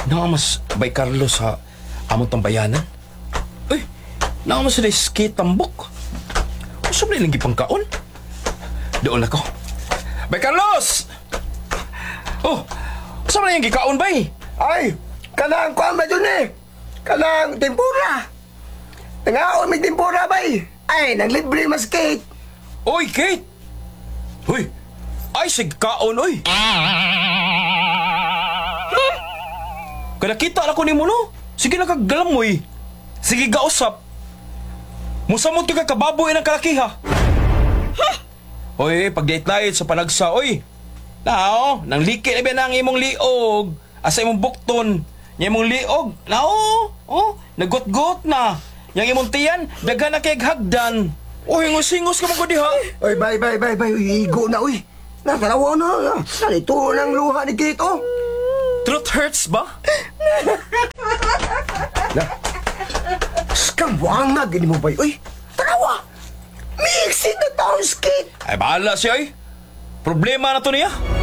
Nakamas bay Carlos sa among tambayanan. Uy, nakamas na skate tambok. Usap na ilang gipangkaon. Doon ako. Bay Carlos! Oh, usap na yung gikaon bay. Ay, kanang kuwan ba dyan eh? Kanang tempura. Nangaon may tempura bay. Ay, nang libre mas cake. Oy, Kate! Uy, ay sig kaon oy. Kada kita na ko ni mo no. Sige na kagdalam mo eh. Sige gausap. Musamot ka kababoy ng kalakiha. Oy, pag-date sa panagsa, oy. Nao, nang liki na ba na ang imong liog? Asa imong bukton? Yang imong liog? Nao, oh, nagot-got na. Yang imong tiyan, daghan na kay hagdan. Oy, ngos-ingos ka mo ko diha. Oy, bay. Igo na, uy. Natalawa na. Nalito ng luha ni Kate, oh. Truth hurts ba? Na. Skawang na, gini mo bay. Uy, tarawa. Mixing na taon, Kate. Ay, bahala siya eh. Problema na to niya.